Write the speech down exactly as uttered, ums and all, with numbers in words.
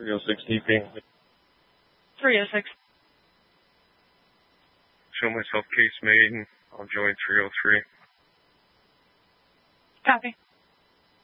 three oh six D P. three oh six. Show myself case made, and I'll join three oh three. Copy.